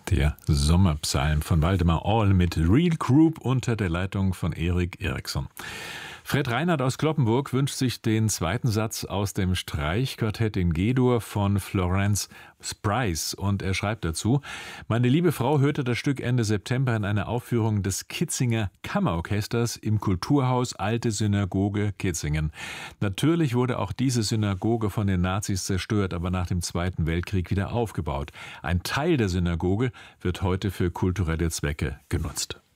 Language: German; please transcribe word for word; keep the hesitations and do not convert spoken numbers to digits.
Der Sommerpsalm von Waldemar Ahl mit Real Group unter der Leitung von Erik Eriksson. Fred Reinhardt aus Cloppenburg wünscht sich den zweiten Satz aus dem Streichquartett in G-Dur von Florence Price und er schreibt dazu: Meine liebe Frau hörte das Stück Ende September in einer Aufführung des Kitzinger Kammerorchesters im Kulturhaus Alte Synagoge Kitzingen. Natürlich wurde auch diese Synagoge von den Nazis zerstört, aber nach dem Zweiten Weltkrieg wieder aufgebaut. Ein Teil der Synagoge wird heute für kulturelle Zwecke genutzt.